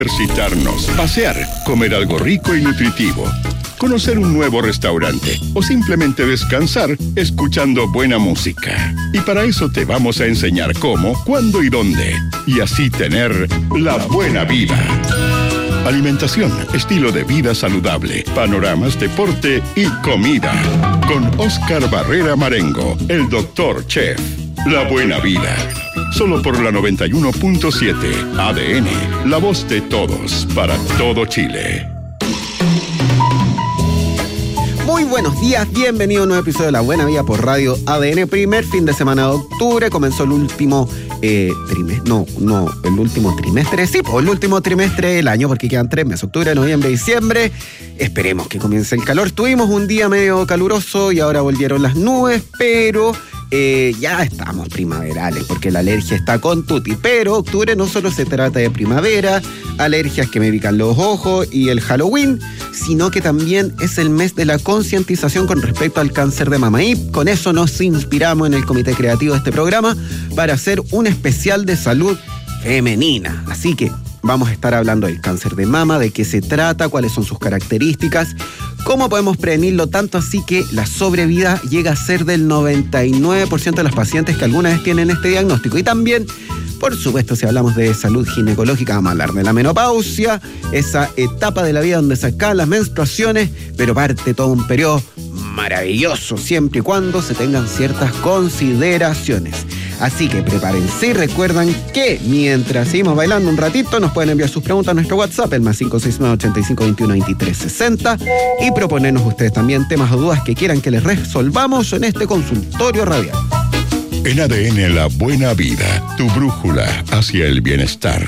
Ejercitarnos, pasear, comer algo rico y nutritivo, conocer un nuevo restaurante o simplemente descansar escuchando buena música. Y para eso te vamos a enseñar cómo, cuándo y dónde. Y así tener la buena vida. Alimentación, estilo de vida saludable, panoramas, deporte y comida. Con Oscar Barrera Marengo, el Dr. Chef. La buena vida. Solo por la 91.7 ADN, la voz de todos, para todo Chile. Muy buenos días, bienvenido a un nuevo episodio de La Buena Vida por Radio ADN. Primer fin de semana de octubre, comenzó el último trimestre del año, porque quedan 3 meses, octubre, noviembre, diciembre. Esperemos que comience el calor. Tuvimos un día medio caluroso y ahora volvieron las nubes, pero ya estamos primaverales, porque la alergia está con tutti. Pero octubre no solo se trata de primavera, alergias que me pican los ojos y el Halloween, sino que también es el mes de la concientización con respecto al cáncer de mama. Y con eso nos inspiramos en el comité creativo de este programa para hacer un especial de salud femenina. Así que vamos a estar hablando del cáncer de mama, de qué se trata, cuáles son sus características, cómo podemos prevenirlo, tanto así que la sobrevida llega a ser del 99% de las pacientes que alguna vez tienen este diagnóstico. Y también, por supuesto, si hablamos de salud ginecológica, vamos a hablar de la menopausia, esa etapa de la vida donde se acaban las menstruaciones, pero parte todo un periodo maravilloso, siempre y cuando se tengan ciertas consideraciones. Así que prepárense y recuerdan que mientras seguimos bailando un ratito, nos pueden enviar sus preguntas a nuestro WhatsApp, el +569 85 21 23 60, y proponernos ustedes también temas o dudas que quieran que les resolvamos en este consultorio radial. En ADN La Buena Vida, tu brújula hacia el bienestar.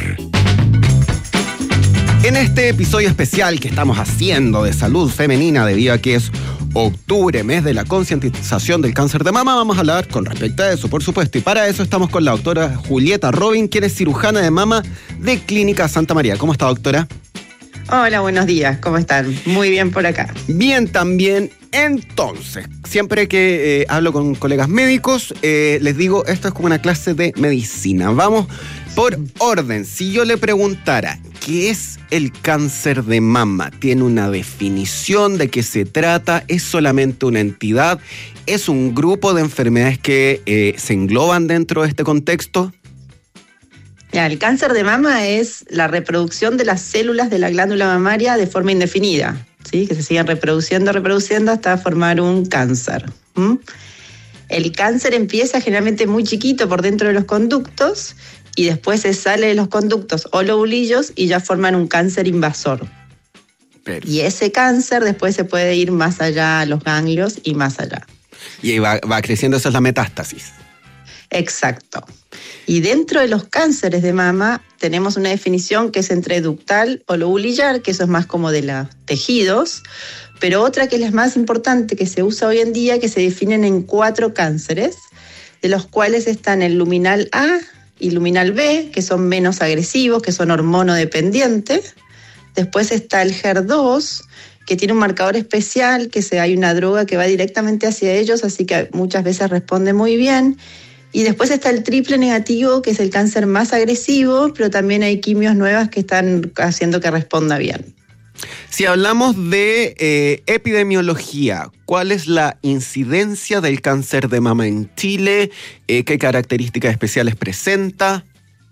En este episodio especial que estamos haciendo de salud femenina, debido a que es octubre, mes de la concientización del cáncer de mama, vamos a hablar con respecto a eso, por supuesto. Y para eso estamos con la doctora Julieta Robin, quien es cirujana de mama de Clínica Santa María. ¿Cómo está, doctora? Hola, buenos días. ¿Cómo están? Muy bien por acá. Bien también. Entonces, siempre que hablo con colegas médicos, les digo, esto es como una clase de medicina. Vamos por orden. Si yo le preguntara, ¿qué es el cáncer de mama? ¿Tiene una definición de qué se trata? ¿Es solamente una entidad? ¿Es un grupo de enfermedades que se engloban dentro de este contexto? Ya, el cáncer de mama es la reproducción de las células de la glándula mamaria de forma indefinida, ¿sí? Que se siguen reproduciendo hasta formar un cáncer. El cáncer empieza generalmente muy chiquito por dentro de los conductos y después se sale de los conductos o lobulillos y ya forman un cáncer invasor. Y ese cáncer después se puede ir más allá a los ganglios y más allá. Y va creciendo, eso es la metástasis. Exacto. Y dentro de los cánceres de mama tenemos una definición que es entre ductal o lobulillar, que eso es más como de los tejidos, pero otra que es la más importante que se usa hoy en día, que se definen en 4 cánceres, de los cuales están el luminal A y luminal B, que son menos agresivos, que son hormonodependientes. Después está el HER2, que tiene un marcador especial, que hay una droga que va directamente hacia ellos, así que muchas veces responde muy bien. Y después está el triple negativo, que es el cáncer más agresivo, pero también hay quimios nuevas que están haciendo que responda bien. Si hablamos de epidemiología, ¿cuál es la incidencia del cáncer de mama en Chile? ¿Qué características especiales presenta?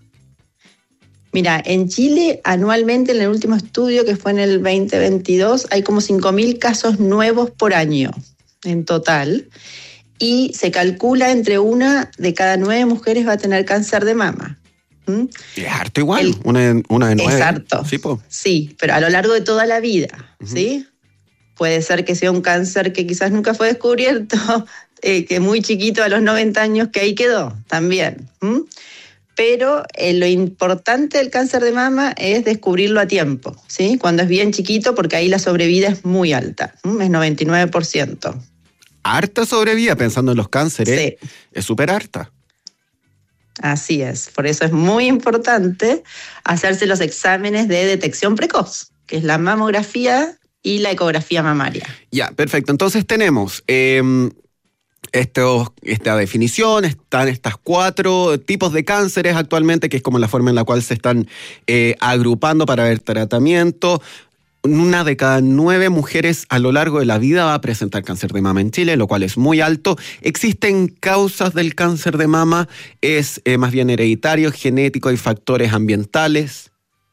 Mira, en Chile anualmente, en el último estudio que fue en el 2022, hay como 5.000 casos nuevos por año en total. Y se calcula entre 1 de cada 9 mujeres va a tener cáncer de mama. Es harto igual, una de 9. Es harto, sí, pero a lo largo de toda la vida, ¿sí? Puede ser que sea un cáncer que quizás nunca fue descubierto, que muy chiquito a los 90 años que ahí quedó también. Pero lo importante del cáncer de mama es descubrirlo a tiempo, ¿sí? Cuando es bien chiquito, porque ahí la sobrevida es muy alta, es 99%. Harta sobrevida, pensando en los cánceres, sí. Es súper harta. Así es, por eso es muy importante hacerse los exámenes de detección precoz, que es la mamografía y la ecografía mamaria. Ya, perfecto. Entonces tenemos Esta definición, están estas 4 tipos de cánceres actualmente, que es como la forma en la cual se están agrupando para ver tratamiento. 1 de cada 9 mujeres a lo largo de la vida va a presentar cáncer de mama en Chile, lo cual es muy alto. ¿Existen causas del cáncer de mama? ¿Es más bien hereditario, genético y factores ambientales?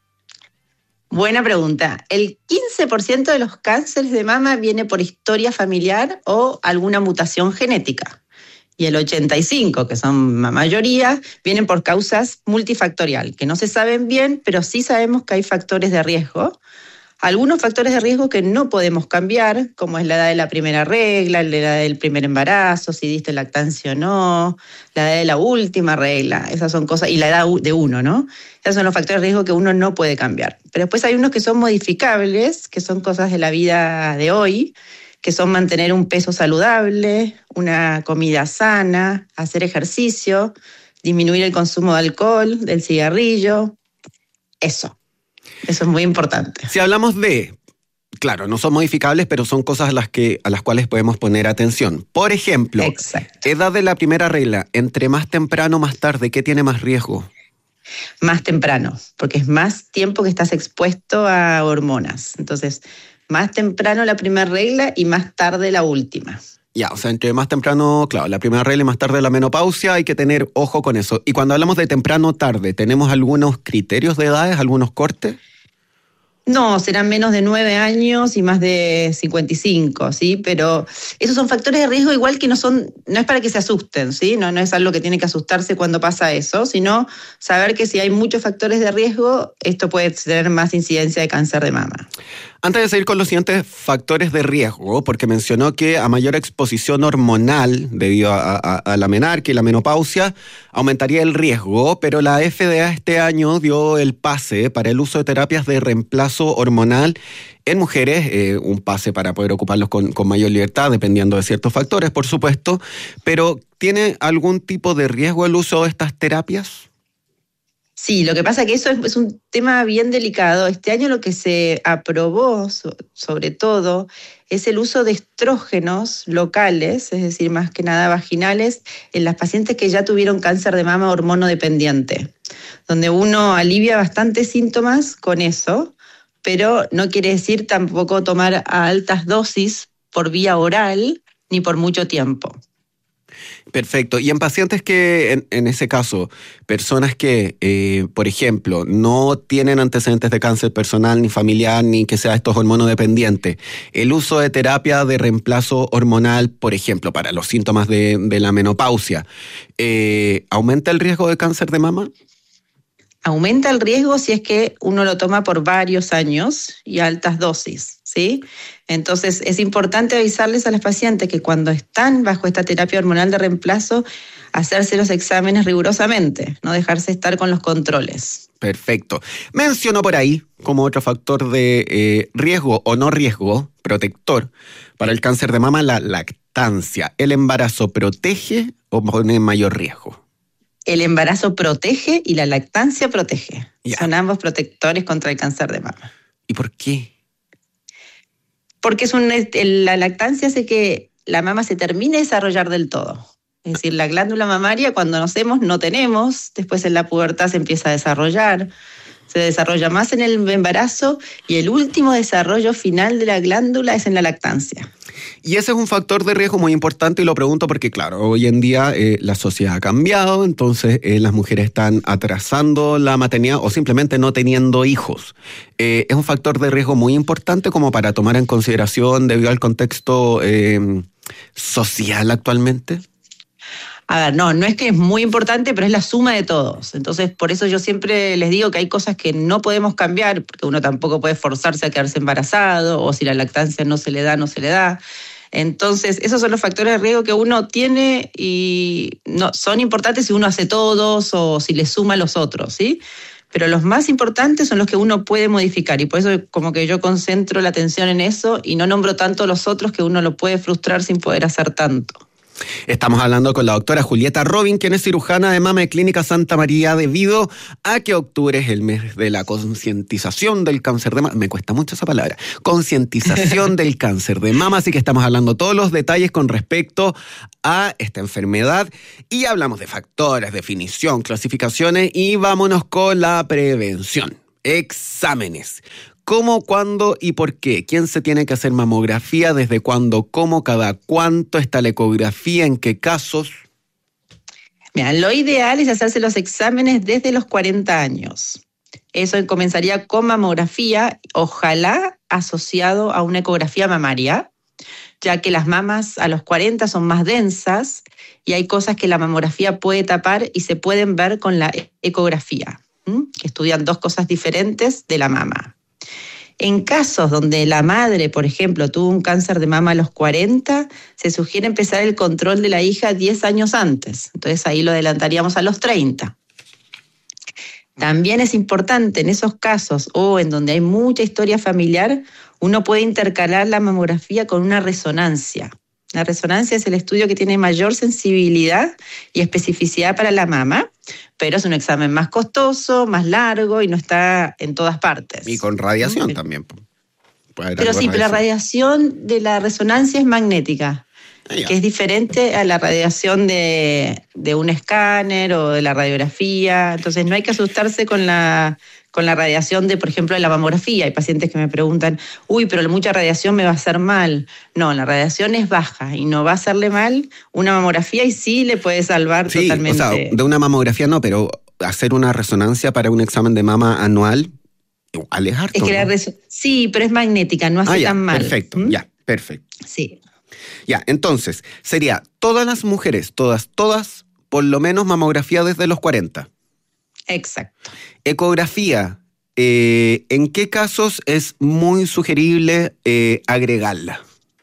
Buena pregunta. El 15% de los cánceres de mama viene por historia familiar o alguna mutación genética. Y el 85%, que son la mayoría, vienen por causas multifactorial, que no se saben bien, pero sí sabemos que hay factores de riesgo. Algunos factores de riesgo que no podemos cambiar, como es la edad de la primera regla, la edad del primer embarazo, si diste lactancia o no, la edad de la última regla, esas son cosas, y la edad de uno, ¿no? Esos son los factores de riesgo que uno no puede cambiar. Pero después hay unos que son modificables, que son cosas de la vida de hoy, que son mantener un peso saludable, una comida sana, hacer ejercicio, disminuir el consumo de alcohol, del cigarrillo, eso es muy importante. Si hablamos de, claro, no son modificables, pero son cosas a las cuales podemos poner atención. Por ejemplo, exacto. Edad de la primera regla, entre más temprano o más tarde, ¿qué tiene más riesgo? Más temprano, porque es más tiempo que estás expuesto a hormonas. Entonces, más temprano la primera regla y más tarde la última. Ya, o sea, entre más temprano, claro, la primera regla y más tarde la menopausia, hay que tener ojo con eso. Y cuando hablamos de temprano o tarde, ¿tenemos algunos criterios de edades, algunos cortes? No, serán menos de 9 años y más de 55, ¿sí? Pero esos son factores de riesgo igual que no es para que se asusten, ¿sí? No es algo que tiene que asustarse cuando pasa eso, sino saber que si hay muchos factores de riesgo, esto puede tener más incidencia de cáncer de mama. Antes de seguir con los siguientes factores de riesgo, porque mencionó que a mayor exposición hormonal debido a la menarquia y la menopausia, aumentaría el riesgo, pero la FDA este año dio el pase para el uso de terapias de reemplazo hormonal en mujeres, un pase para poder ocuparlos con mayor libertad, dependiendo de ciertos factores, por supuesto, pero ¿tiene algún tipo de riesgo el uso de estas terapias? Sí, lo que pasa es que eso es un tema bien delicado. Este año lo que se aprobó, sobre todo, es el uso de estrógenos locales, es decir, más que nada vaginales, en las pacientes que ya tuvieron cáncer de mama hormonodependiente, donde uno alivia bastantes síntomas con eso, pero no quiere decir tampoco tomar a altas dosis por vía oral ni por mucho tiempo. Perfecto. Y en pacientes que, en ese caso, personas que, por ejemplo, no tienen antecedentes de cáncer personal ni familiar, ni que sea estos hormonodependientes, el uso de terapia de reemplazo hormonal, por ejemplo, para los síntomas de la menopausia, ¿aumenta el riesgo de cáncer de mama? Aumenta el riesgo si es que uno lo toma por varios años y a altas dosis, ¿sí? Entonces es importante avisarles a las pacientes que cuando están bajo esta terapia hormonal de reemplazo, hacerse los exámenes rigurosamente, no dejarse estar con los controles. Perfecto. Mencionó por ahí como otro factor de riesgo o no riesgo, protector, para el cáncer de mama, la lactancia. ¿El embarazo protege o pone en mayor riesgo? El embarazo protege y la lactancia protege. Ya. Son ambos protectores contra el cáncer de mama. ¿Y por qué? Porque la lactancia hace que la mama se termine de desarrollar del todo. Es decir, la glándula mamaria cuando nacemos no tenemos, después en la pubertad se empieza a desarrollar, se desarrolla más en el embarazo y el último desarrollo final de la glándula es en la lactancia. Y ese es un factor de riesgo muy importante y lo pregunto porque, claro, hoy en día la sociedad ha cambiado, entonces las mujeres están atrasando la maternidad o simplemente no teniendo hijos. Es un factor de riesgo muy importante como para tomar en consideración debido al contexto social actualmente. A ver, no es que es muy importante, pero es la suma de todos. Entonces, por eso yo siempre les digo que hay cosas que no podemos cambiar, porque uno tampoco puede forzarse a quedarse embarazado, o si la lactancia no se le da, no se le da. Entonces, esos son los factores de riesgo que uno tiene y no, son importantes si uno hace todos o si le suma a los otros, ¿sí? Pero los más importantes son los que uno puede modificar y por eso como que yo concentro la atención en eso y no nombro tanto los otros que uno lo puede frustrar sin poder hacer tanto. Estamos hablando con la doctora Julieta Robin, quien es cirujana de mama de Clínica Santa María, debido a que octubre es el mes de la concientización del cáncer de mama. Me cuesta mucho esa palabra. Concientización del cáncer de mama, así que estamos hablando todos los detalles con respecto a esta enfermedad y hablamos de factores, definición, clasificaciones y vámonos con la prevención. Exámenes. ¿Cómo, cuándo y por qué? ¿Quién se tiene que hacer mamografía? ¿Desde cuándo? ¿Cómo? ¿Cada cuánto está la ecografía? ¿En qué casos? Mira, lo ideal es hacerse los exámenes desde los 40 años. Eso comenzaría con mamografía, ojalá asociado a una ecografía mamaria, ya que las mamas a los 40 son más densas y hay cosas que la mamografía puede tapar y se pueden ver con la ecografía, que estudian dos cosas diferentes de la mama. En casos donde la madre, por ejemplo, tuvo un cáncer de mama a los 40, se sugiere empezar el control de la hija 10 años antes. Entonces ahí lo adelantaríamos a los 30. También es importante en esos casos o en donde hay mucha historia familiar, uno puede intercalar la mamografía con una resonancia. La resonancia es el estudio que tiene mayor sensibilidad y especificidad para la mama, pero es un examen más costoso, más largo y no está en todas partes. Y con radiación también. Pero sí, pero la radiación de la resonancia es magnética, que es diferente a la radiación de un escáner o de la radiografía. Entonces no hay que asustarse con la radiación de, por ejemplo, de la mamografía. Hay pacientes que me preguntan, pero mucha radiación me va a hacer mal. No, la radiación es baja y no va a hacerle mal una mamografía y sí le puede salvar totalmente. O sea, de una mamografía no, pero hacer una resonancia para un examen de mama anual, igual es harto, es que ¿no? Sí, pero es magnética, no hace tan mal. Perfecto, ya, perfecto. Sí. Ya, entonces, sería todas las mujeres, todas, por lo menos mamografía desde los 40. Exacto. Ecografía, ¿en qué casos es muy sugerible agregarla?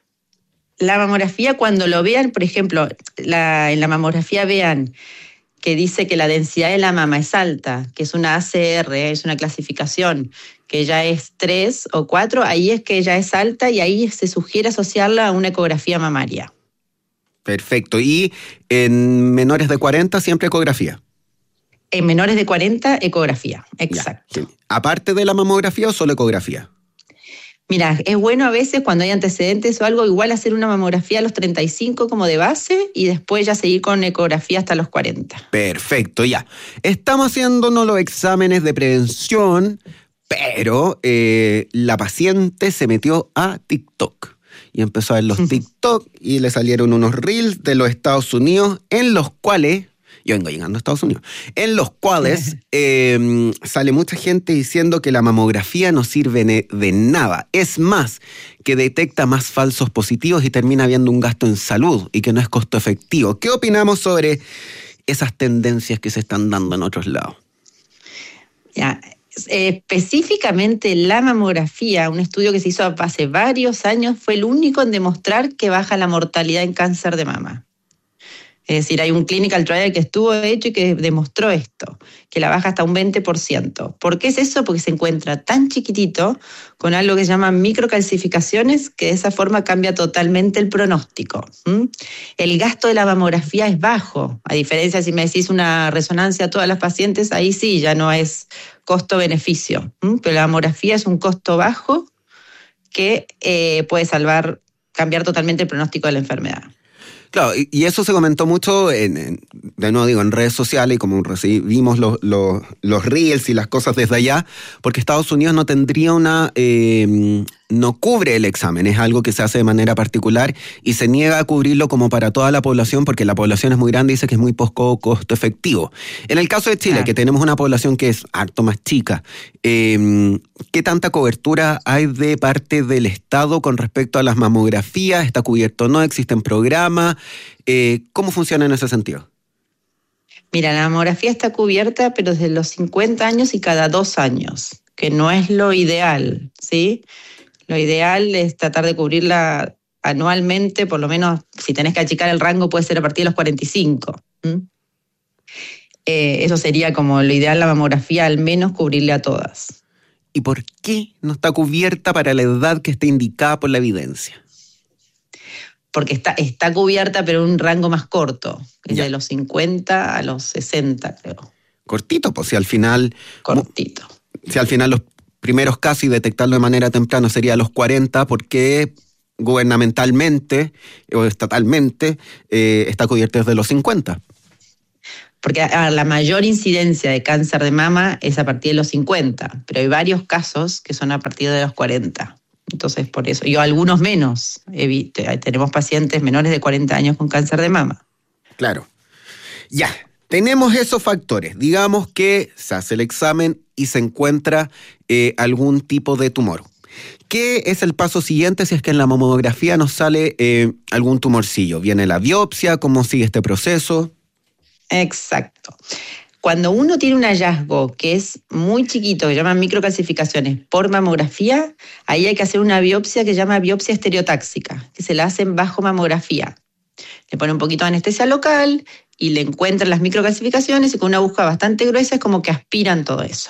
La mamografía, cuando lo vean, por ejemplo, en la mamografía vean que dice que la densidad de la mama es alta, que es una ACR, es una clasificación, que ya es 3 o 4, ahí es que ya es alta y ahí se sugiere asociarla a una ecografía mamaria. Perfecto. ¿Y en menores de 40 siempre ecografía? En menores de 40, ecografía, exacto. Ya, sí. ¿Aparte de la mamografía o solo ecografía? Mira, es bueno a veces cuando hay antecedentes o algo, igual hacer una mamografía a los 35 como de base y después ya seguir con ecografía hasta los 40. Perfecto, ya. Estamos haciéndonos los exámenes de prevención, pero la paciente se metió a TikTok y empezó a ver los TikTok y le salieron unos reels de los Estados Unidos en los cuales... Yo vengo llegando a Estados Unidos, en los cuales sale mucha gente diciendo que la mamografía no sirve de nada. Es más, que detecta más falsos positivos y termina habiendo un gasto en salud y que no es costo efectivo. ¿Qué opinamos sobre esas tendencias que se están dando en otros lados? Ya, específicamente la mamografía, un estudio que se hizo hace varios años, fue el único en demostrar que baja la mortalidad en cáncer de mama. Es decir, hay un clinical trial que estuvo hecho y que demostró esto, que la baja hasta un 20%. ¿Por qué es eso? Porque se encuentra tan chiquitito con algo que se llama microcalcificaciones, que de esa forma cambia totalmente el pronóstico. El gasto de la mamografía es bajo, a diferencia si me decís una resonancia a todas las pacientes, ahí sí, ya no es costo-beneficio. Pero la mamografía es un costo bajo que puede cambiar totalmente el pronóstico de la enfermedad. Claro, y eso se comentó mucho, de nuevo digo, en redes sociales, y como recibimos los reels y las cosas desde allá, porque Estados Unidos no tendría no cubre el examen, es algo que se hace de manera particular y se niega a cubrirlo como para toda la población porque la población es muy grande y dice que es muy poco costo efectivo. En el caso de Chile, que tenemos una población que es harto más chica, ¿qué tanta cobertura hay de parte del Estado con respecto a las mamografías? ¿Está cubierto o no? ¿Existen programas? ¿Cómo funciona en ese sentido? Mira, la mamografía está cubierta, pero desde los 50 años y cada 2 años, que no es lo ideal, ¿sí? Lo ideal es tratar de cubrirla anualmente, por lo menos si tenés que achicar el rango puede ser a partir de los 45. Eso sería como lo ideal, la mamografía, al menos cubrirle a todas. ¿Y por qué no está cubierta para la edad que está indicada por la evidencia? porque está cubierta, pero en un rango más corto, es Ya. de los 50 a los 60, creo. Cortito, pues si al final... Cortito. Si al final los primeros casos y detectarlo de manera temprana sería a los 40, porque gubernamentalmente o estatalmente está cubierto desde los 50. Porque la mayor incidencia de cáncer de mama es a partir de los 50, pero hay varios casos que son a partir de los 40. Entonces, por eso, y algunos menos. Tenemos pacientes menores de 40 años con cáncer de mama. Claro. Ya, tenemos esos factores. Digamos que se hace el examen y se encuentra algún tipo de tumor. ¿Qué es el paso siguiente si es que en la mamografía nos sale algún tumorcillo? ¿Viene la biopsia? ¿Cómo sigue este proceso? Exacto. Cuando uno tiene un hallazgo que es muy chiquito, que llaman microcalcificaciones por mamografía, ahí hay que hacer una biopsia que se llama biopsia estereotáxica, que se la hacen bajo mamografía. Le ponen un poquito de anestesia local y le encuentran las microcalcificaciones y con una aguja bastante gruesa es como que aspiran todo eso.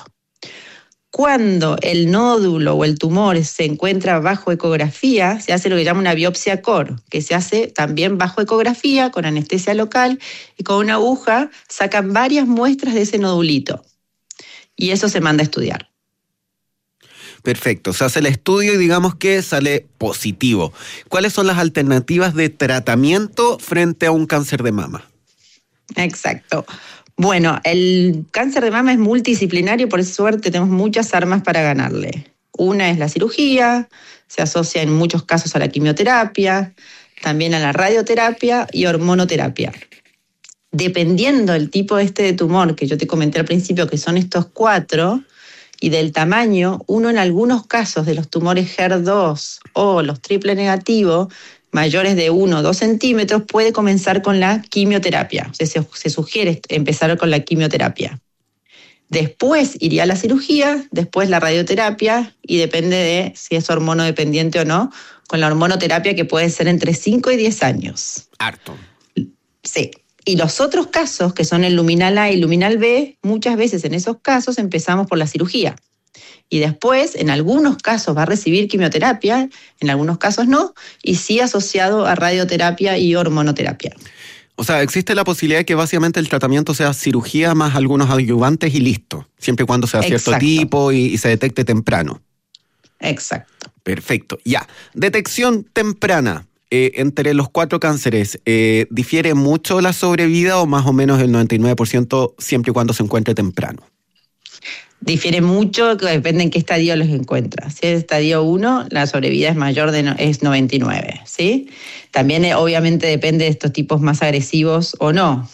Cuando el nódulo o el tumor se encuentra bajo ecografía, se hace lo que llama una biopsia core, que se hace también bajo ecografía, con anestesia local, y con una aguja sacan varias muestras de ese nodulito. Y eso se manda a estudiar. Perfecto, se hace el estudio y digamos que sale positivo. ¿Cuáles son las alternativas de tratamiento frente a un cáncer de mama? Exacto. Bueno, el cáncer de mama es multidisciplinario, por suerte tenemos muchas armas para ganarle. Una es la cirugía, se asocia en muchos casos a la quimioterapia, también a la radioterapia y hormonoterapia. Dependiendo del tipo de tumor que yo te comenté al principio, que son estos 4, y del tamaño, uno en algunos casos de los tumores HER2 o los triple negativos, mayores de 1 o 2 centímetros, puede comenzar con la quimioterapia. O sea, se sugiere empezar con la quimioterapia. Después iría a la cirugía, después la radioterapia, y depende de si es hormonodependiente o no, con la hormonoterapia que puede ser entre 5 y 10 años. Harto. Sí. Y los otros casos, que son el luminal A y luminal B, muchas veces en esos casos empezamos por la cirugía. Y después, en algunos casos va a recibir quimioterapia, en algunos casos no, y sí asociado a radioterapia y hormonoterapia. O sea, existe la posibilidad de que básicamente el tratamiento sea cirugía más algunos adyuvantes y listo, siempre y cuando sea cierto Exacto. tipo y se detecte temprano. Exacto. Perfecto. Ya, detección temprana entre los 4 cánceres. ¿Difiere mucho la sobrevida o más o menos el 99% siempre y cuando se encuentre temprano? Difiere mucho, depende en qué estadio los encuentras. Si es estadio 1, la sobrevida es mayor, es 99, ¿sí? También obviamente depende de estos tipos más agresivos o no.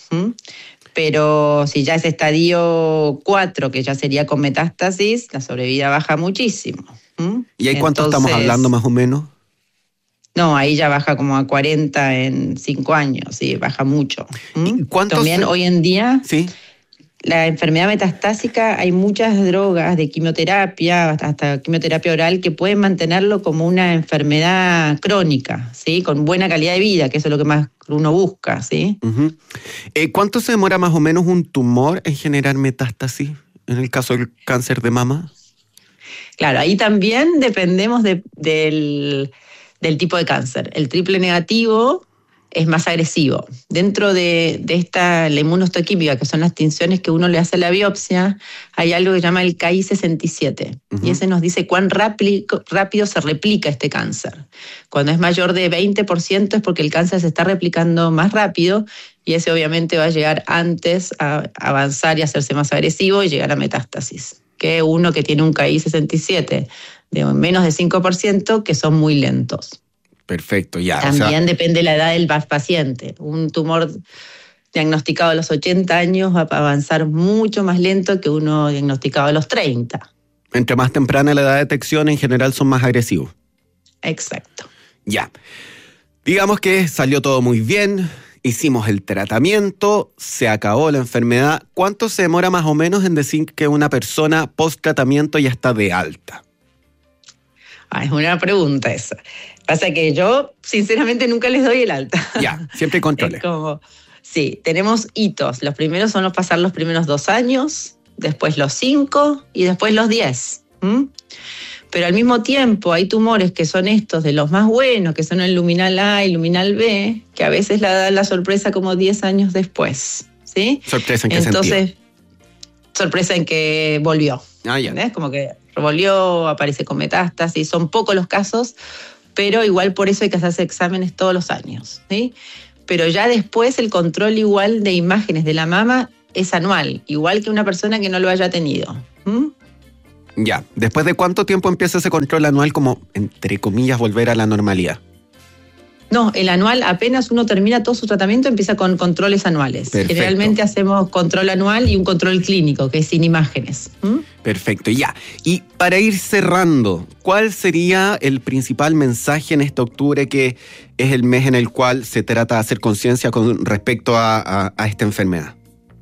Pero si ya es estadio 4, que ya sería con metástasis, la sobrevida baja muchísimo. ¿Y ahí cuánto estamos hablando más o menos? No, ahí ya baja como a 40 en 5 años, sí, baja mucho. ¿Y cuántos También hoy en día... Sí. La enfermedad metastásica, hay muchas drogas de quimioterapia, hasta quimioterapia oral, que pueden mantenerlo como una enfermedad crónica, ¿sí? Con buena calidad de vida, que eso es lo que más uno busca, ¿sí? Uh-huh. ¿Cuánto se demora más o menos un tumor en generar metástasis en el caso del cáncer de mama? Claro, ahí también dependemos del tipo de cáncer. El triple negativo es más agresivo. Dentro de la inmunohistoquímica, que son las tinciones que uno le hace a la biopsia, hay algo que se llama el Ki-67. Uh-huh. Y ese nos dice cuán rápido se replica este cáncer. Cuando es mayor de 20% es porque el cáncer se está replicando más rápido y ese obviamente va a llegar antes a avanzar y hacerse más agresivo y llegar a metástasis. Que uno que tiene un Ki-67 de menos de 5%, que son muy lentos. Perfecto, ya. También depende de la edad del paciente. Un tumor diagnosticado a los 80 años va a avanzar mucho más lento que uno diagnosticado a los 30. Entre más temprana la edad de detección, en general son más agresivos. Exacto. Ya. Digamos que salió todo muy bien, hicimos el tratamiento, se acabó la enfermedad. ¿Cuánto se demora más o menos en decir que una persona post-tratamiento ya está de alta? Es una pregunta esa. Pasa que yo, sinceramente, nunca les doy el alta. Ya, siempre hay controles. Sí, tenemos hitos. Los primeros son pasar los primeros 2 años, después los 5 y después los 10. pero al mismo tiempo hay tumores que son estos de los más buenos, que son el luminal A y luminal B, que a veces la dan la sorpresa como 10 años después, ¿sí? ¿Sorpresa en qué sentido? Sorpresa en que volvió. ¿Entendés? Como que volvió, aparece con metástasis, son pocos los casos, pero igual por eso hay que hacerse exámenes todos los años, ¿sí? Pero ya después el control igual de imágenes de la mama es anual, igual que una persona que no lo haya tenido. Ya, ¿después de cuánto tiempo empieza ese control anual como, entre comillas, volver a la normalidad? No, el anual, apenas uno termina todo su tratamiento, empieza con controles anuales. Perfecto. Generalmente hacemos control anual y un control clínico, que es sin imágenes. Perfecto, ya. Y para ir cerrando, ¿cuál sería el principal mensaje en este octubre, que es el mes en el cual se trata de hacer conciencia con respecto a esta enfermedad?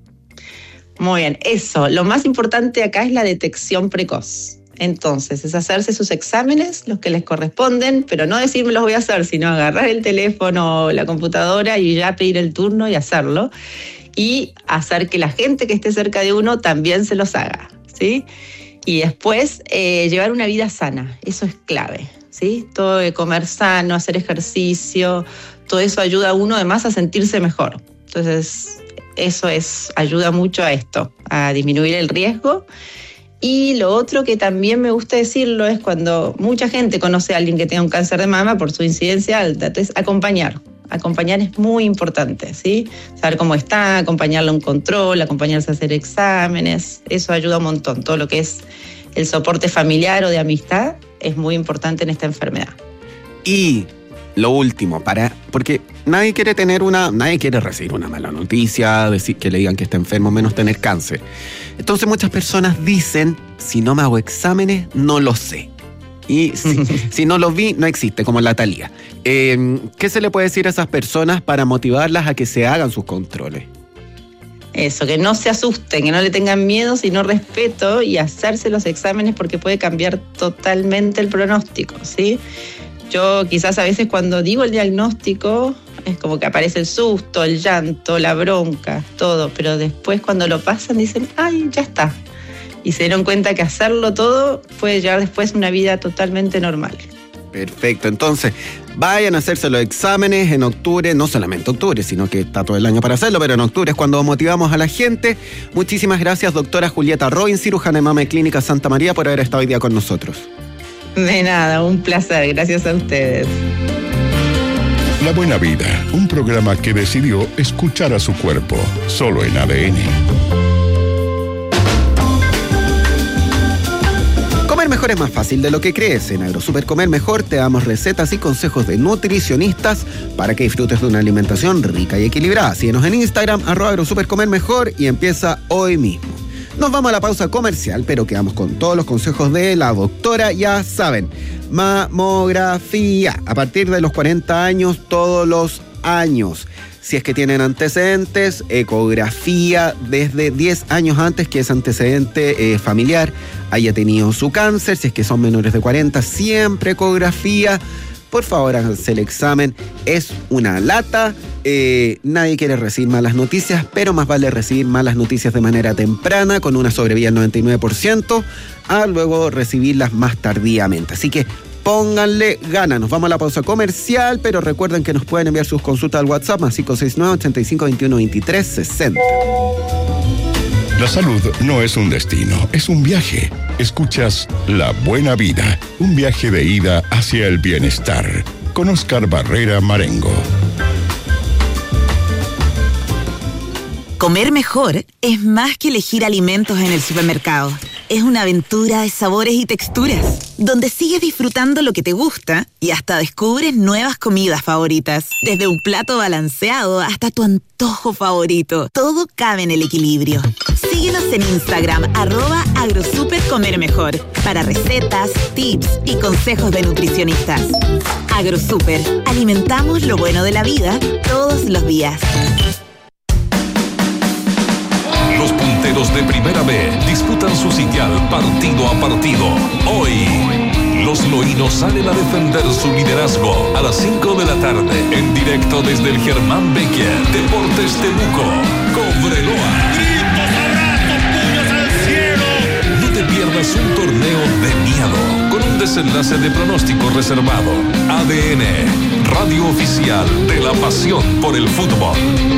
Muy bien, eso. Lo más importante acá es la detección precoz. Entonces, es hacerse sus exámenes, los que les corresponden, pero no decirme los voy a hacer, sino agarrar el teléfono o la computadora y ya pedir el turno y hacerlo. Y hacer que la gente que esté cerca de uno también se los haga, ¿sí? Y después, llevar una vida sana, eso es clave, ¿sí? Todo de comer sano, hacer ejercicio, todo eso ayuda a uno además a sentirse mejor. Entonces, eso ayuda mucho a esto, a disminuir el riesgo. Y lo otro que también me gusta decirlo es cuando mucha gente conoce a alguien que tenga un cáncer de mama por su incidencia alta, entonces acompañar. Acompañar es muy importante, ¿sí? Saber cómo está, acompañarle a un control, acompañarse a hacer exámenes, eso ayuda un montón. Todo lo que es el soporte familiar o de amistad es muy importante en esta enfermedad. Y lo último, porque nadie quiere recibir una mala noticia, decir que le digan que está enfermo, menos tener cáncer. Entonces muchas personas dicen, si no me hago exámenes, no lo sé. Y si no los vi, no existe, como la Thalía. ¿Qué se le puede decir a esas personas para motivarlas a que se hagan sus controles? Eso, que no se asusten, que no le tengan miedo, sino respeto y hacerse los exámenes porque puede cambiar totalmente el pronóstico, ¿sí? Yo quizás a veces cuando digo el diagnóstico es como que aparece el susto, el llanto, la bronca, todo, pero después cuando lo pasan dicen, ¡ay, ya está! Y se dieron cuenta que hacerlo todo puede llevar después una vida totalmente normal. Perfecto, entonces vayan a hacerse los exámenes en octubre, no solamente octubre, sino que está todo el año para hacerlo, pero en octubre es cuando motivamos a la gente. Muchísimas gracias, doctora Julieta Robin, cirujana de mama de Clínica Santa María, por haber estado hoy día con nosotros. De nada, un placer, gracias a ustedes. La Buena Vida, un programa que decidió escuchar a su cuerpo, solo en ADN. Comer mejor es más fácil de lo que crees. En AgroSuper Comer Mejor te damos recetas y consejos de nutricionistas para que disfrutes de una alimentación rica y equilibrada. Síguenos en Instagram, @AgroSuperComerMejor, y empieza hoy mismo. Nos vamos a la pausa comercial, pero quedamos con todos los consejos de la doctora. Ya saben, mamografía a partir de los 40 años, todos los años. Si es que tienen antecedentes, ecografía desde 10 años antes que ese antecedente familiar haya tenido su cáncer. Si es que son menores de 40, siempre ecografía. Por favor, háganse el examen. Es una lata. Nadie quiere recibir malas noticias, pero más vale recibir malas noticias de manera temprana, con una sobrevida del 99%, a luego recibirlas más tardíamente. Así que pónganle ganas. Nos vamos a la pausa comercial, pero recuerden que nos pueden enviar sus consultas al WhatsApp más 569-8521-2360. La salud no es un destino, es un viaje. Escuchas La Buena Vida, un viaje de ida hacia el bienestar, con Oscar Barrera Marengo. Comer mejor es más que elegir alimentos en el supermercado. Es una aventura de sabores y texturas, donde sigues disfrutando lo que te gusta y hasta descubres nuevas comidas favoritas. Desde un plato balanceado hasta tu antojo favorito, todo cabe en el equilibrio. Síguenos en Instagram, @AgroSuperComerMejor, para recetas, tips y consejos de nutricionistas. AgroSuper, alimentamos lo bueno de la vida todos los días. Los punteros de Primera B disputan su sitial partido a partido. Hoy, los loínos salen a defender su liderazgo a las 5 de la tarde, en directo desde el Germán Becker, Deportes Temuco, Cobreloa. ¡Gritos, abrazos, puños al cielo! No te pierdas un torneo de miedo, con un desenlace de pronóstico reservado. ADN, radio oficial de la pasión por el fútbol.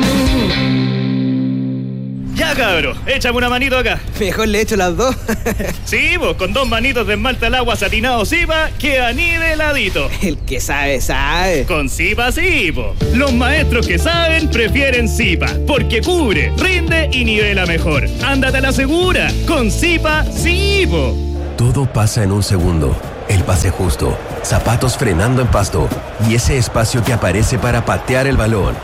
Ya, cabro, échame una manito acá. Mejor le echo las dos. Sí, vos, con 2 manitos de esmalte al agua satinado Zipa, queda niveladito. El que sabe, sabe. Con Zipa sí, po. Los maestros que saben prefieren Zipa, porque cubre, rinde y nivela mejor. Ándate a la segura, con Zipa sí, po. Todo pasa en un segundo. El pase justo, zapatos frenando en pasto y ese espacio que aparece para patear el balón.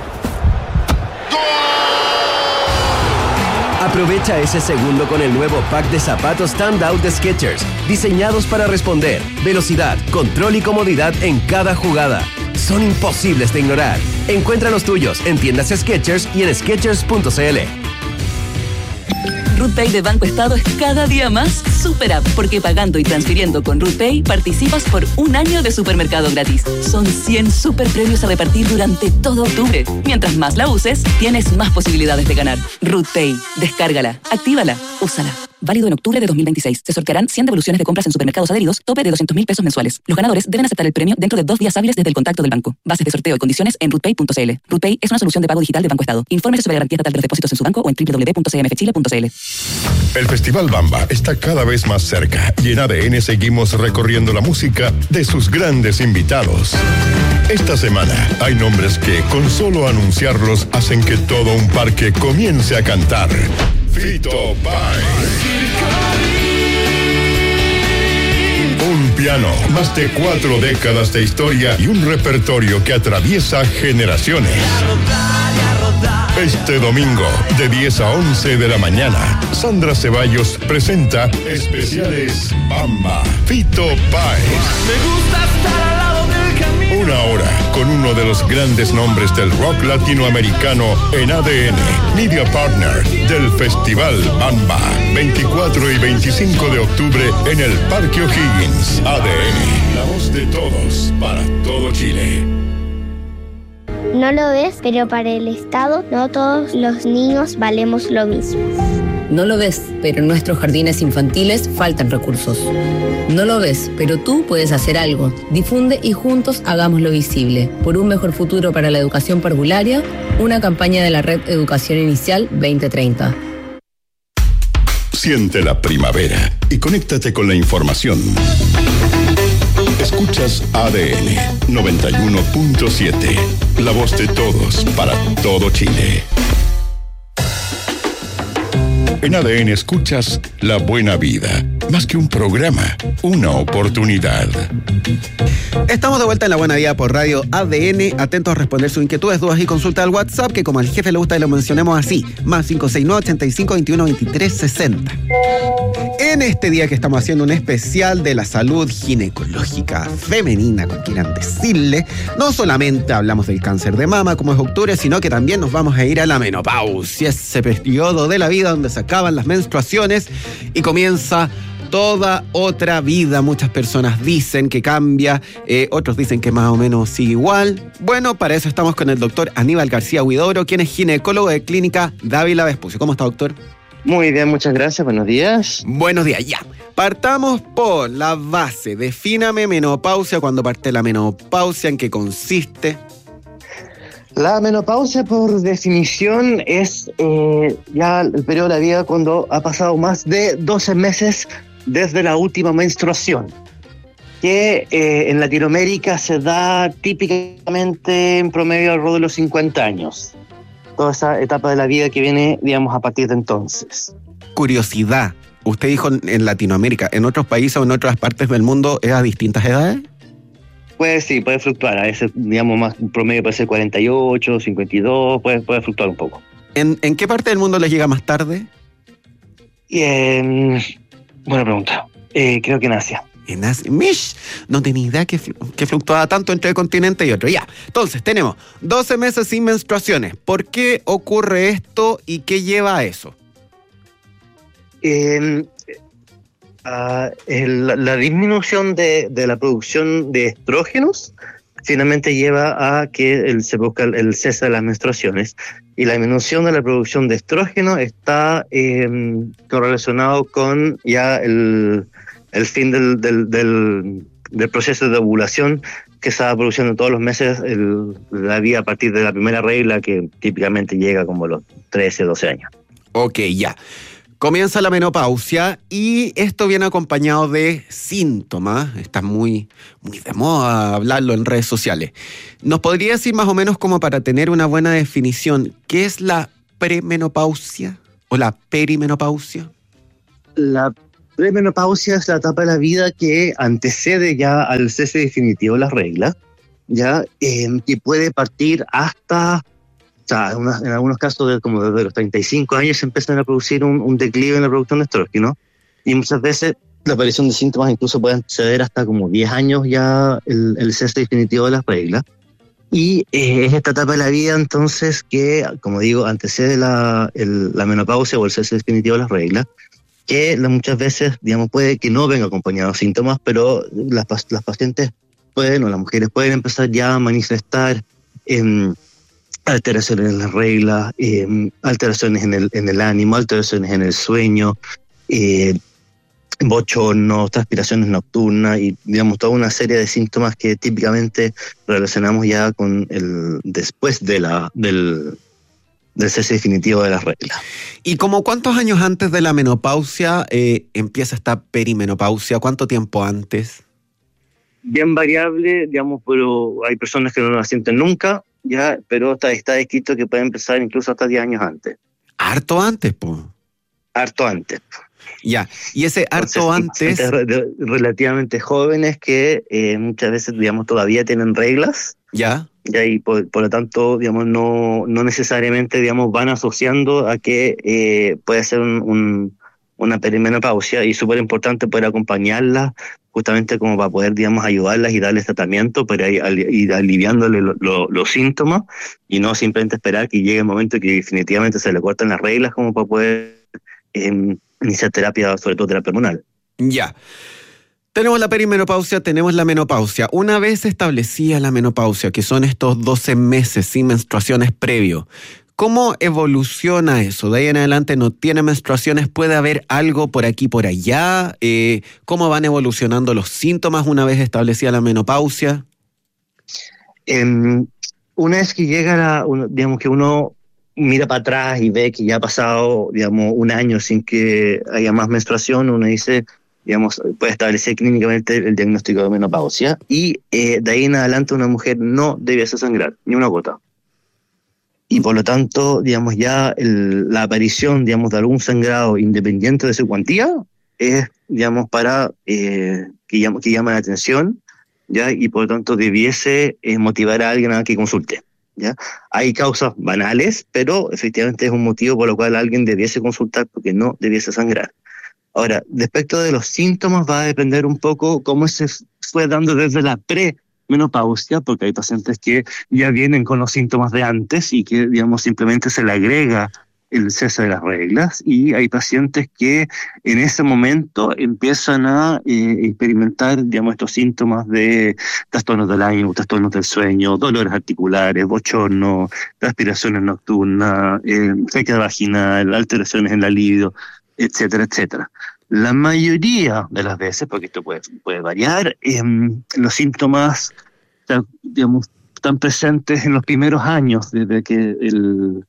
Aprovecha ese segundo con el nuevo pack de zapatos Standout de Skechers, diseñados para responder, velocidad, control y comodidad en cada jugada. Son imposibles de ignorar. Encuentra los tuyos en tiendas Skechers y en Skechers.cl. RootPay de Banco Estado es cada día más super app, porque pagando y transfiriendo con RootPay participas por 1 año de supermercado gratis. Son 100 super premios a repartir durante todo octubre. Mientras más la uses, tienes más posibilidades de ganar. RootPay, descárgala, actívala, úsala. Válido en octubre de 2026. Se sortearán 100 devoluciones de compras en supermercados adheridos, tope de 200.000 pesos mensuales. Los ganadores deben aceptar el premio dentro de 2 días hábiles desde el contacto del banco. Bases de sorteo y condiciones en rootpay.cl. RootPay es una solución de pago digital de Banco Estado. Infórmese sobre la garantía estatal de los depósitos en su banco o en www.cmfchile.cl. El Festival Bamba está cada vez más cerca y en ADN seguimos recorriendo la música de sus grandes invitados. Esta semana hay nombres que con solo anunciarlos hacen que todo un parque comience a cantar. Fito Páez. Un piano, más de 4 décadas de historia y un repertorio que atraviesa generaciones. Este domingo, de 10 a 11 de la mañana, Sandra Ceballos presenta Especiales Bamba. Fito Páez. Me gusta estar al lado del camino. 1 hora con uno de los grandes nombres del rock latinoamericano en ADN, Media Partner del Festival Bamba. 24 y 25 de octubre en el Parque O'Higgins. ADN, la voz de todos para todo Chile. No lo ves, pero para el Estado no todos los niños valemos lo mismo. No lo ves, pero en nuestros jardines infantiles faltan recursos. No lo ves, pero tú puedes hacer algo. Difunde y juntos hagámoslo visible. Por un mejor futuro para la educación parvularia, una campaña de la Red Educación Inicial 2030. Siente la primavera y conéctate con la información. Escuchas ADN 91.7, la voz de todos para todo Chile. En ADN escuchas La Buena Vida, más que un programa, una oportunidad. Estamos de vuelta en La Buena Vida por Radio ADN, atentos a responder sus inquietudes, dudas y consultas al WhatsApp, que como al jefe le gusta que lo mencionemos así, más 569-85-21-23-60. En este día que estamos haciendo un especial de la salud ginecológica femenina, como quieran decirle, no solamente hablamos del cáncer de mama, como es octubre, sino que también nos vamos a ir a la menopausia, ese periodo de la vida donde se acaban las menstruaciones y comienza toda otra vida. Muchas personas dicen que cambia, otros dicen que más o menos sigue igual. Bueno, para eso estamos con el doctor Aníbal García Huidobro, quien es ginecólogo de Clínica Dávila Vespucio. ¿Cómo está, doctor? Muy bien, muchas gracias. Buenos días. Buenos días, ya. Partamos por la base. Defíname menopausia, cuando parte la menopausia, ¿en qué consiste? La menopausia, por definición, es ya el periodo de la vida cuando ha pasado más de 12 meses desde la última menstruación, que en Latinoamérica se da típicamente en promedio alrededor de los 50 años. Toda esa etapa de la vida que viene, digamos, a partir de entonces. Curiosidad, usted dijo en Latinoamérica, ¿en otros países o en otras partes del mundo es a distintas edades? Pues sí, puede fluctuar, a veces, digamos, más promedio puede ser 48, 52, puede fluctuar un poco. ¿En qué parte del mundo les llega más tarde? Buena pregunta. Creo que en Asia. En Asia. Mish, no tenía idea que fluctuaba tanto entre un continente y otro. Ya, entonces tenemos 12 meses sin menstruaciones. ¿Por qué ocurre esto y qué lleva a eso? La disminución de la producción de estrógenos finalmente lleva a que se produzca el cese de las menstruaciones, y la disminución de la producción de estrógeno está correlacionado con ya el el fin del proceso de ovulación que se va produciendo todos los meses la vida a partir de la primera regla, que típicamente llega como a los 13, 12 años. Ok, ya. Comienza la menopausia y esto viene acompañado de síntomas. Está muy de moda hablarlo en redes sociales. ¿Nos podría decir más o menos, como para tener una buena definición, qué es la premenopausia o la perimenopausia? La premenopausia es la etapa de la vida que antecede ya al cese definitivo de las reglas, ya, que puede partir hasta, o sea, en algunos casos desde los 35 años se empiezan a producir un declive en la producción de estrógeno, y muchas veces la aparición de síntomas incluso puede anteceder hasta como 10 años ya el cese definitivo de las reglas. Y es esta etapa de la vida entonces que, como digo, antecede la menopausia o el cese definitivo de las reglas, que muchas veces, digamos, puede que no venga acompañado de síntomas, pero las pacientes pueden, o las mujeres pueden empezar ya a manifestar alteraciones en las reglas, alteraciones en el ánimo, alteraciones en el sueño, bochornos, transpiraciones nocturnas y, digamos, toda una serie de síntomas que típicamente relacionamos ya con después del cese definitivo de las reglas. ¿Y como cuántos años antes de la menopausia empieza esta perimenopausia? ¿Cuánto tiempo antes? Bien variable, digamos, pero hay personas que no la sienten nunca, ya, pero está escrito que puede empezar incluso hasta 10 años antes. ¿Harto antes, po? Harto antes. Ya, y ese harto antes... Relativamente jóvenes que muchas veces, digamos, todavía tienen reglas. Ya. Ya, y por lo tanto, digamos, no necesariamente, digamos, van asociando a que puede ser una perimenopausia, y súper importante poder acompañarlas justamente como para poder, digamos, ayudarlas y darles tratamiento para ir aliviándole los síntomas, y no simplemente esperar que llegue el momento que definitivamente se le cortan las reglas como para poder iniciar terapia, sobre todo terapia hormonal. Ya. Tenemos la perimenopausia, tenemos la menopausia. Una vez establecida la menopausia, que son estos 12 meses sin menstruaciones previo, ¿cómo evoluciona eso? De ahí en adelante no tiene menstruaciones, ¿puede haber algo por aquí, por allá? ¿Cómo van evolucionando los síntomas una vez establecida la menopausia? Una vez que llega digamos que uno mira para atrás y ve que ya ha pasado, digamos, un año sin que haya más menstruación, uno dice, digamos, puede establecer clínicamente el diagnóstico de menopausia, y de ahí en adelante una mujer no debiese sangrar, ni una gota. Y por lo tanto, digamos, ya la aparición, digamos, de algún sangrado independiente de su cuantía es, digamos, para que llama la atención, ¿ya? Y por lo tanto debiese motivar a alguien a que consulte, ¿ya? Hay causas banales, pero efectivamente es un motivo por el cual alguien debiese consultar, porque no debiese sangrar. Ahora, respecto de los síntomas, va a depender un poco cómo se fue dando desde la premenopausia, porque hay pacientes que ya vienen con los síntomas de antes y que, digamos, simplemente se le agrega el cese de las reglas, y hay pacientes que en ese momento empiezan a experimentar, digamos, estos síntomas de trastornos del ánimo, trastornos del sueño, dolores articulares, bochorno, transpiraciones nocturnas, sequedad vaginal, alteraciones en la libido, etcétera, etcétera. La mayoría de las veces, porque esto puede variar, los síntomas, digamos, están presentes en los primeros años desde que el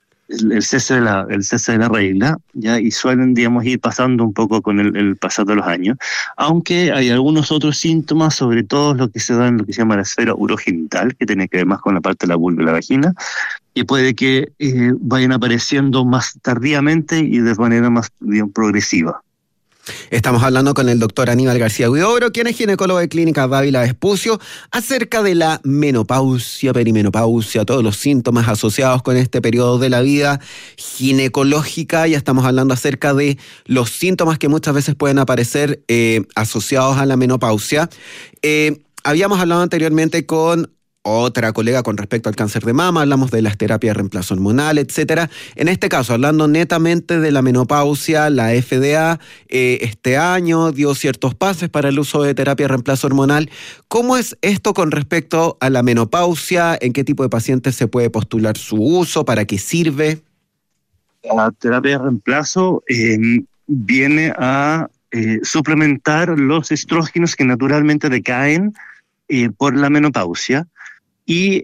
cese de la regla, ¿ya? Y suelen, digamos, ir pasando un poco con el pasar de los años, aunque hay algunos otros síntomas, sobre todo lo que se da en lo que se llama la esfera urogenital, que tiene que ver más con la parte de la vulva y la vagina, y puede que vayan apareciendo más tardíamente y de manera más, digamos, progresiva. Estamos hablando con el doctor Aníbal García Huidobro, quien es ginecólogo de Clínica Dávila Vespucio, acerca de la menopausia, perimenopausia, todos los síntomas asociados con este periodo de la vida ginecológica. Ya estamos hablando acerca de los síntomas que muchas veces pueden aparecer asociados a la menopausia. Habíamos hablado anteriormente con otra colega con respecto al cáncer de mama, hablamos de las terapias de reemplazo hormonal, etcétera. En este caso, hablando netamente de la menopausia, la FDA este año dio ciertos pases para el uso de terapia de reemplazo hormonal. ¿Cómo es esto con respecto a la menopausia? ¿En qué tipo de pacientes se puede postular su uso? ¿Para qué sirve? La terapia de reemplazo viene a suplementar los estrógenos que naturalmente decaen por la menopausia y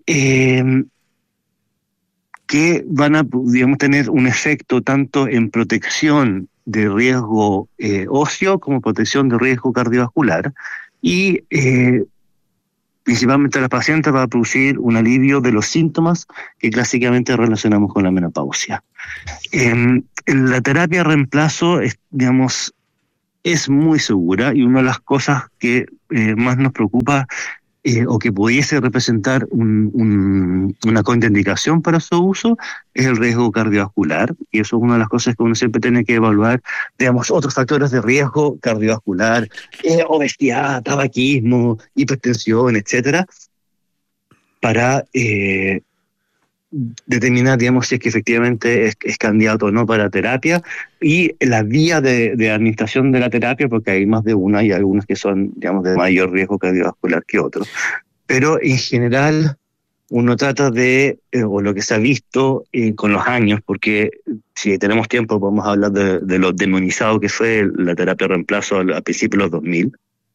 que van a, digamos, tener un efecto tanto en protección de riesgo óseo como protección de riesgo cardiovascular y principalmente a las pacientes va a producir un alivio de los síntomas que clásicamente relacionamos con la menopausia. La terapia reemplazo es muy segura y una de las cosas que más nos preocupa o que pudiese representar una contraindicación para su uso es el riesgo cardiovascular, y eso es una de las cosas que uno siempre tiene que evaluar, digamos, otros factores de riesgo cardiovascular, obesidad, tabaquismo, hipertensión, etcétera, para determinar, digamos, si es que efectivamente es candidato o no para terapia, y la vía de administración de la terapia, porque hay más de una y hay algunos que son, digamos, de mayor riesgo cardiovascular que otros. Pero en general uno trata de, o lo que se ha visto con los años, porque si tenemos tiempo podemos hablar de lo demonizado que fue la terapia reemplazo al principio de los 2000,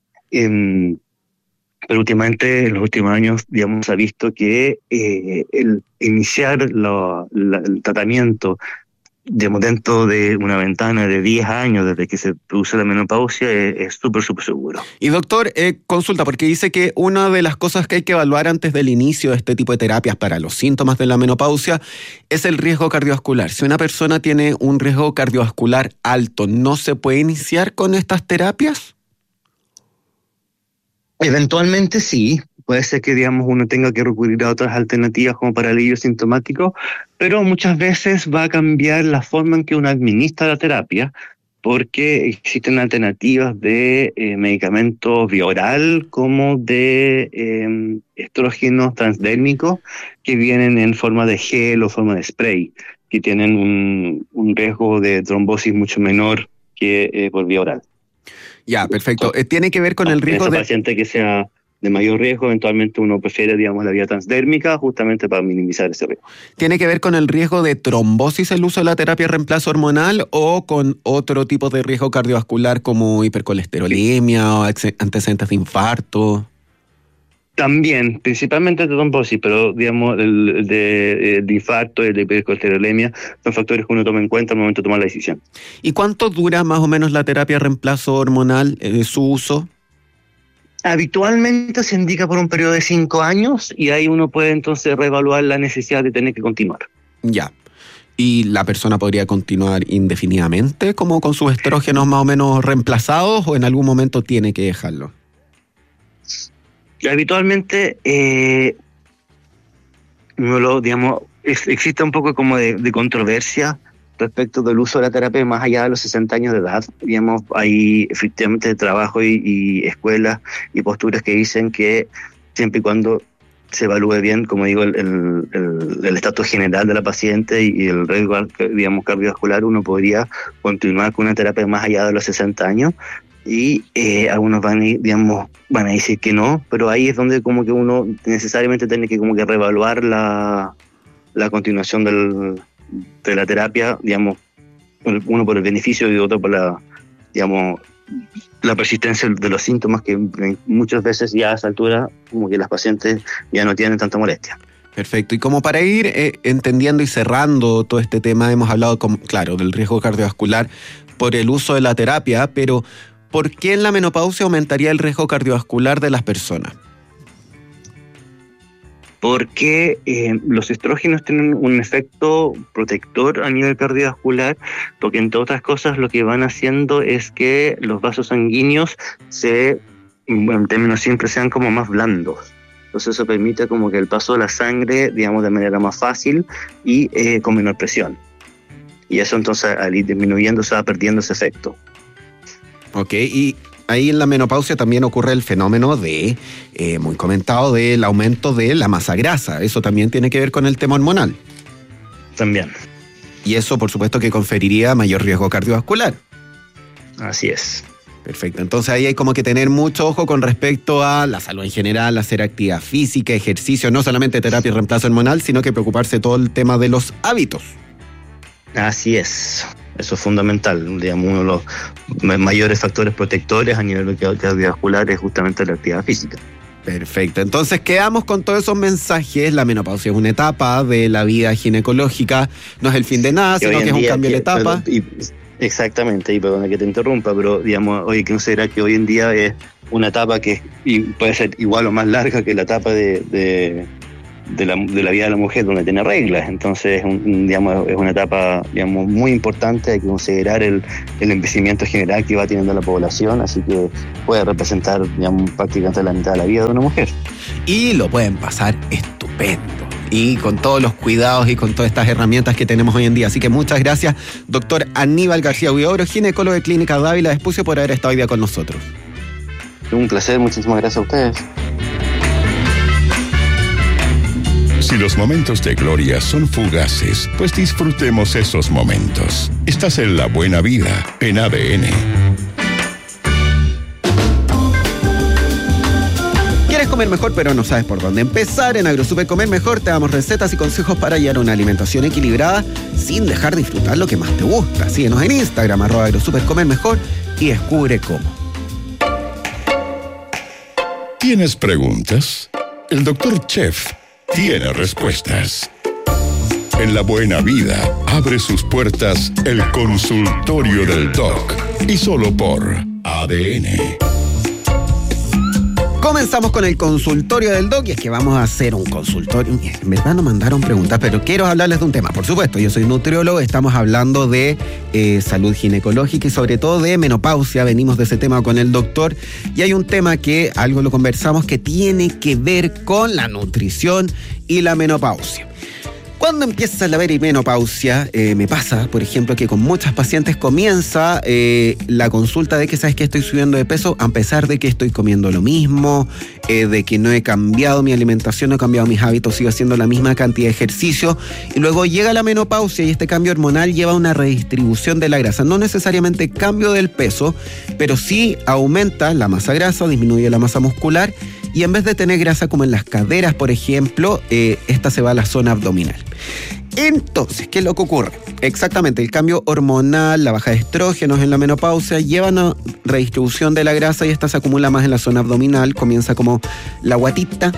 pero últimamente, en los últimos años, digamos, se ha visto que el iniciar el tratamiento, digamos, dentro de una ventana de 10 años desde que se produce la menopausia es súper seguro. Y doctor, consulta, porque dice que una de las cosas que hay que evaluar antes del inicio de este tipo de terapias para los síntomas de la menopausia es el riesgo cardiovascular. Si una persona tiene un riesgo cardiovascular alto, ¿no se puede iniciar con estas terapias? Eventualmente sí, puede ser que, digamos, uno tenga que recurrir a otras alternativas como para alivio sintomático, pero muchas veces va a cambiar la forma en que uno administra la terapia, porque existen alternativas de medicamentos vía oral como de estrógenos transdérmicos que vienen en forma de gel o forma de spray, que tienen un riesgo de trombosis mucho menor que por vía oral. Ya, perfecto. ¿Tiene que ver con el riesgo de paciente que sea de mayor riesgo? Eventualmente uno prefiere, digamos, la vía transdérmica justamente para minimizar ese riesgo. ¿Tiene que ver con el riesgo de trombosis el uso de la terapia reemplazo hormonal o con otro tipo de riesgo cardiovascular como hipercolesterolemia o antecedentes de infarto? También, principalmente de trombosis, pero digamos el de infarto y el de hipercolesterolemia son factores que uno toma en cuenta al momento de tomar la decisión. ¿Y cuánto dura más o menos la terapia reemplazo hormonal, su uso? Habitualmente se indica por un periodo de 5 años y ahí uno puede entonces reevaluar la necesidad de tener que continuar. Ya. ¿Y la persona podría continuar indefinidamente como con sus estrógenos más o menos reemplazados o en algún momento tiene que dejarlo? Habitualmente existe un poco como de controversia respecto del uso de la terapia más allá de los 60 años de edad. Digamos, hay efectivamente trabajo y escuelas y posturas que dicen que siempre y cuando se evalúe bien, como digo, el estatus general de la paciente y el riesgo, digamos, cardiovascular, uno podría continuar con una terapia más allá de los 60 años. Y algunos van a decir que no, pero ahí es donde como que uno necesariamente tiene que como que reevaluar la continuación de la terapia, digamos, uno por el beneficio y otro por la persistencia de los síntomas que muchas veces ya a esa altura como que las pacientes ya no tienen tanta molestia. Perfecto. Y como para ir entendiendo y cerrando todo este tema, hemos hablado, claro, del riesgo cardiovascular por el uso de la terapia, pero ¿por qué en la menopausia aumentaría el riesgo cardiovascular de las personas? Porque los estrógenos tienen un efecto protector a nivel cardiovascular, porque entre otras cosas lo que van haciendo es que los vasos sanguíneos en términos simples sean como más blandos. Entonces eso permite como que el paso de la sangre, digamos, de manera más fácil y con menor presión. Y eso entonces al ir disminuyendo se va perdiendo ese efecto. Ok, y ahí en la menopausia también ocurre el fenómeno muy comentado, del aumento de la masa grasa. Eso también tiene que ver con el tema hormonal. También. Y eso, por supuesto, que conferiría mayor riesgo cardiovascular. Así es. Perfecto. Entonces ahí hay como que tener mucho ojo con respecto a la salud en general, hacer actividad física, ejercicio, no solamente terapia y reemplazo hormonal, sino que preocuparse todo el tema de los hábitos. Así es. Eso es fundamental, digamos, uno de los mayores factores protectores a nivel cardiovascular es justamente la actividad física. Perfecto, entonces quedamos con todos esos mensajes. La menopausia es una etapa de la vida ginecológica, no es el fin de nada, sino que es un cambio de etapa. Exactamente, y perdona que te interrumpa, pero digamos, hay que considerar que hoy en día es una etapa que puede ser igual o más larga que la etapa de la vida de la mujer donde tiene reglas. Entonces digamos, es una etapa, digamos, muy importante. Hay que considerar el envejecimiento general que va teniendo la población, así que puede representar, digamos, prácticamente la mitad de la vida de una mujer. Y lo pueden pasar estupendo, y con todos los cuidados y con todas estas herramientas que tenemos hoy en día. Así que muchas gracias, doctor Aníbal García Huidobro, ginecólogo de Clínica Dávila Vespucio, por haber estado hoy día con nosotros. Un placer, muchísimas gracias a ustedes. Si los momentos de gloria son fugaces, pues disfrutemos esos momentos. Estás en La Buena Vida, en ADN. ¿Quieres comer mejor pero no sabes por dónde empezar? En AgroSuper Comer Mejor te damos recetas y consejos para llevar una alimentación equilibrada sin dejar de disfrutar lo que más te gusta. Síguenos en Instagram, @AgroSuper Comer Mejor, y descubre cómo. ¿Tienes preguntas? El Dr. Chef tiene respuestas. En La Buena Vida abre sus puertas el consultorio del Doc, y solo por ADN. Comenzamos con el consultorio del Doc, y es que vamos a hacer un consultorio. En verdad no mandaron preguntas, pero quiero hablarles de un tema. Por supuesto, yo soy nutriólogo, estamos hablando de salud ginecológica y sobre todo de menopausia. Venimos de ese tema con el doctor, y hay un tema que algo lo conversamos que tiene que ver con la nutrición y la menopausia. Cuando empieza la perimenopausia, me pasa, por ejemplo, que con muchas pacientes comienza la consulta de que, ¿sabes qué? Estoy subiendo de peso a pesar de que estoy comiendo lo mismo, de que no he cambiado mi alimentación, no he cambiado mis hábitos, sigo haciendo la misma cantidad de ejercicio. Y luego llega la menopausia y este cambio hormonal lleva a una redistribución de la grasa. No necesariamente cambio del peso, pero sí aumenta la masa grasa, disminuye la masa muscular. Y en vez de tener grasa como en las caderas, por ejemplo, esta se va a la zona abdominal. Entonces, ¿qué es lo que ocurre? Exactamente, el cambio hormonal, la baja de estrógenos en la menopausia llevan a redistribución de la grasa, y esta se acumula más en la zona abdominal, comienza como la guatita,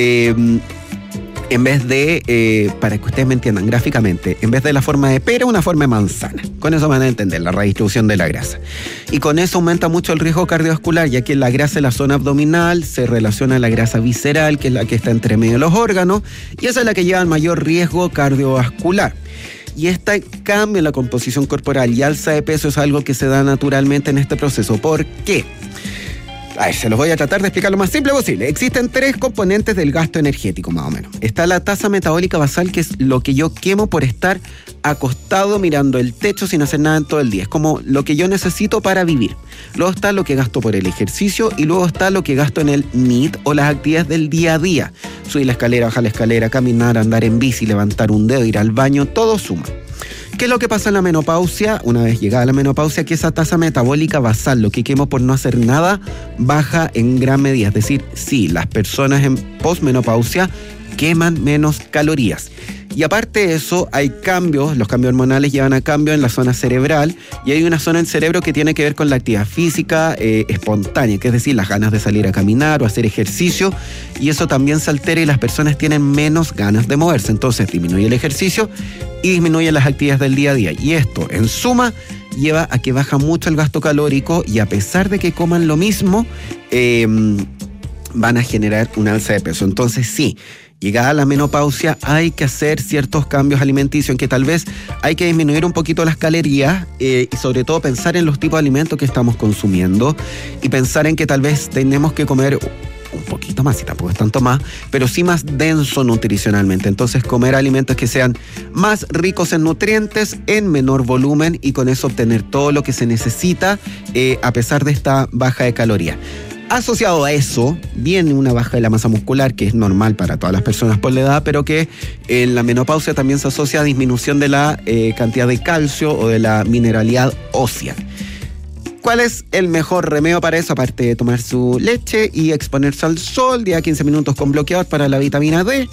en vez de, para que ustedes me entiendan gráficamente, en vez de la forma de pera, una forma de manzana. Con eso van a entender la redistribución de la grasa. Y con eso aumenta mucho el riesgo cardiovascular, ya que la grasa en la zona abdominal se relaciona a la grasa visceral, que es la que está entre medio de los órganos, y esa es la que lleva al mayor riesgo cardiovascular. Y este cambio en la composición corporal y alza de peso es algo que se da naturalmente en este proceso. ¿Por qué? A ver, se los voy a tratar de explicar lo más simple posible. Existen 3 componentes del gasto energético, más o menos. Está la tasa metabólica basal, que es lo que yo quemo por estar acostado mirando el techo sin hacer nada en todo el día. Es como lo que yo necesito para vivir. Luego está lo que gasto por el ejercicio, y luego está lo que gasto en el NEAT o las actividades del día a día. Subir la escalera, bajar la escalera, caminar, andar en bici, levantar un dedo, ir al baño, todo suma. ¿Qué es lo que pasa en la menopausia? Una vez llegada la menopausia, que esa tasa metabólica basal, lo que quemo por no hacer nada, baja en gran medida. Es decir, sí, las personas en posmenopausia queman menos calorías. Y aparte de eso, hay cambios, los cambios hormonales llevan a cambios en la zona cerebral, y hay una zona en el cerebro que tiene que ver con la actividad física espontánea, que es decir, las ganas de salir a caminar o hacer ejercicio, y eso también se altera y las personas tienen menos ganas de moverse. Entonces disminuye el ejercicio y disminuye las actividades del día a día. Y esto, en suma, lleva a que baja mucho el gasto calórico, y a pesar de que coman lo mismo, van a generar un alza de peso. Entonces sí, llegada la menopausia hay que hacer ciertos cambios alimenticios, en que tal vez hay que disminuir un poquito las calorías, y sobre todo pensar en los tipos de alimentos que estamos consumiendo, y pensar en que tal vez tenemos que comer un poquito más, y tampoco es tanto más, pero sí más denso nutricionalmente. Entonces comer alimentos que sean más ricos en nutrientes, en menor volumen, y con eso obtener todo lo que se necesita a pesar de esta baja de calorías. Asociado a eso viene una baja de la masa muscular, que es normal para todas las personas por la edad, pero que en la menopausia también se asocia a disminución de la cantidad de calcio o de la mineralidad ósea. ¿Cuál es el mejor remedio para eso? Aparte de tomar su leche y exponerse al sol, día 15 minutos con bloqueador para la vitamina D.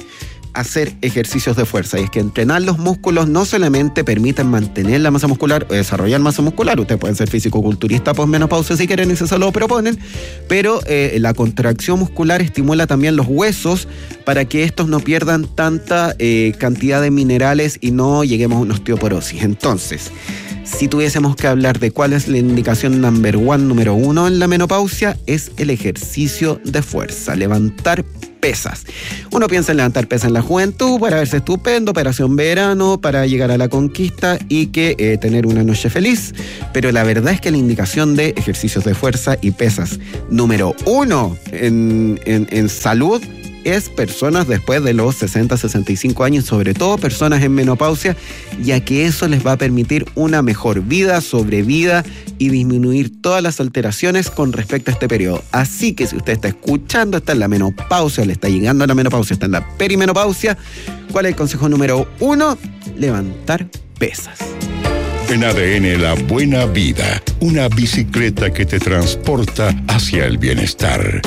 hacer ejercicios de fuerza. Y es que entrenar los músculos no solamente permite mantener la masa muscular o desarrollar masa muscular. Ustedes pueden ser físico-culturista posmenopausia si quieren y se lo proponen, pero la contracción muscular estimula también los huesos para que estos no pierdan tanta cantidad de minerales y no lleguemos a una osteoporosis. Entonces, si tuviésemos que hablar de cuál es la indicación número 1 en la menopausia, es el ejercicio de fuerza, levantar pesas. Uno piensa en levantar pesas en la juventud para verse estupendo, operación verano, para llegar a la conquista y que tener una noche feliz, pero la verdad es que la indicación de ejercicios de fuerza y pesas número 1 en salud es personas después de los 60, 65 años, sobre todo personas en menopausia, ya que eso les va a permitir una mejor vida, sobrevida y disminuir todas las alteraciones con respecto a este periodo. Así que si usted está escuchando, está en la menopausia, le está llegando a la menopausia, está en la perimenopausia, ¿cuál es el consejo número 1? Levantar pesas. En ADN La Buena Vida, una bicicleta que te transporta hacia el bienestar.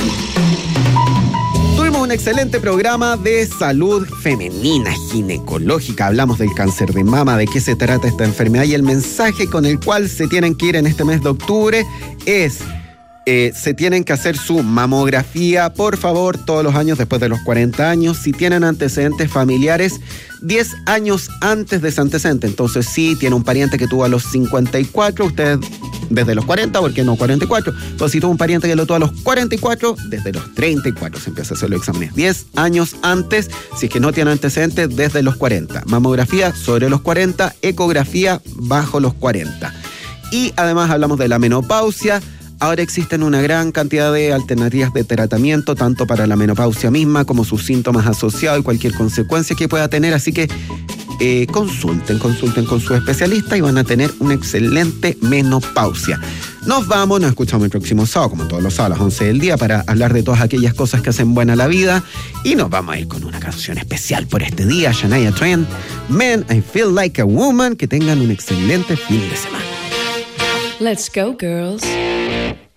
Tuvimos un excelente programa de salud femenina, ginecológica. Hablamos del cáncer de mama, de qué se trata esta enfermedad, y el mensaje con el cual se tienen que ir en este mes de octubre es: se tienen que hacer su mamografía, por favor, todos los años después de los 40 años. Si tienen antecedentes familiares, 10 años antes de ese antecedente. Entonces, si tiene un pariente que tuvo a los 54, usted desde los 40, ¿por qué no 44? Entonces, si tuvo un pariente que lo tuvo a los 44, desde los 34 se empieza a hacer los exámenes. 10 años antes, si es que no tiene antecedentes, desde los 40. Mamografía sobre los 40, ecografía bajo los 40. Y además hablamos de la menopausia. Ahora existen una gran cantidad de alternativas de tratamiento, tanto para la menopausia misma como sus síntomas asociados y cualquier consecuencia que pueda tener. Así que consulten con su especialista y van a tener una excelente menopausia. Nos vamos, nos escuchamos el próximo sábado, como todos los sábados a las 11 del día, para hablar de todas aquellas cosas que hacen buena la vida. Y nos vamos a ir con una canción especial por este día, Shania Twain, Man, I Feel Like a Woman. Que tengan un excelente fin de semana. Let's go, girls.